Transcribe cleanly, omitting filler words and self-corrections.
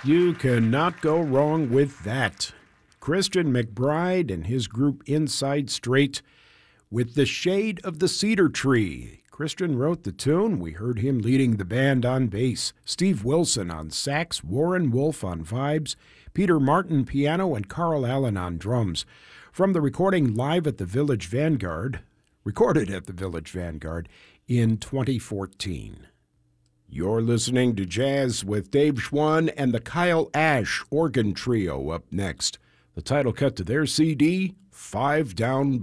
You cannot go wrong with that. Christian McBride and his group Inside Straight with The Shade of the Cedar Tree. Christian wrote the tune. We heard him leading the band on bass, Steve Wilson on sax, Warren Wolf on vibes, Peter Martin piano, and Carl Allen on drums. From the recording live at the Village Vanguard, recorded at the Village Vanguard in 2014. You're listening to Jazz with Dave Schwann and the Kyle Ash Organ Trio up next. The title cut to their CD, Five Down